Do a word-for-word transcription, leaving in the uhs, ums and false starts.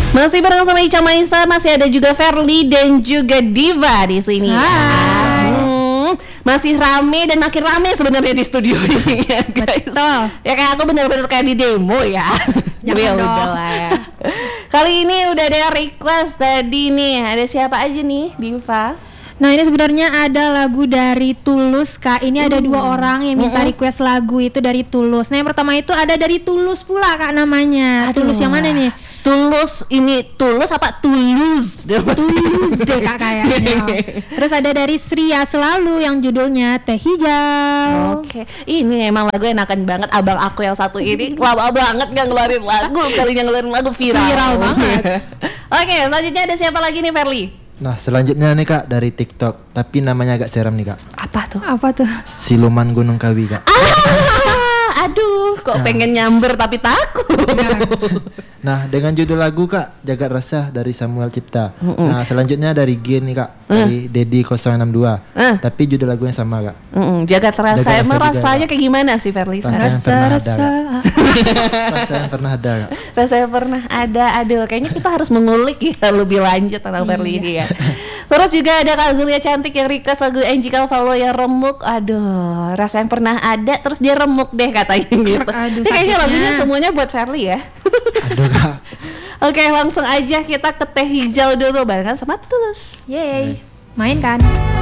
Masih bareng sama Ica Maisa, masih ada juga Verly dan juga Diva di sini. Hmm, masih rame dan makin rame sebenarnya di studio ini ya guys. Betul. Ya kayak aku bener-bener kayak di demo ya. Ya udahlah ya. Kali ini udah ada request tadi nih. Ada siapa aja nih, Diva? Nah ini sebenarnya ada lagu dari Tulus Kak. Ini ada hmm. dua orang yang minta Mm-mm. request lagu itu dari Tulus. Nah yang pertama itu ada dari Tulus pula Kak namanya. Aduh. Tulus yang mana nih? Tulus ini Tulus apa Tulus? Tulus deh Kak kayaknya. Terus ada dari Sria Selalu yang judulnya Teh Hijau. Oke, ini emang lagu enakan banget. Abang aku yang satu ini lama banget gak ngeluarin lagu, sekalinya ngeluarin lagu viral. Viral banget. Oke, selanjutnya ada siapa lagi nih, Verly? Nah selanjutnya nih Kak dari TikTok, tapi namanya agak seram nih Kak. Apa tuh? Apa tuh? Siluman Gunung Kawi Kak. Ah, aduh, kok nah. pengen nyamber tapi takut. Nah dengan judul lagu Kak, Jagat Resah dari Samuel Cipta. Mm-mm. Nah selanjutnya dari Gen nih Kak, mm. dari Dedi nol enam dua. Mm. Tapi judul lagunya sama Kak. Mm-mm. Jagat Rasa. Jagat Emang Rasa rasanya juga, kayak gimana sih Verly? Rasa yang pernah ada Kak. Rasa yang pernah ada Kak. Rasa yang pernah ada. Aduh, kayaknya kita harus mengulik ya lebih lanjut tentang Verly ini ya. Terus juga ada Kak Zulia Cantik yang request lagu Angel Follow yang remuk. Aduh, rasa yang pernah ada terus dia remuk deh katanya gitu. Aduh, ini kayaknya lagunya semuanya buat Verly ya. Aduh Kak. Oke, langsung aja kita ke Teh Hijau dulu barengan sama Tulus. Yeay, main kan?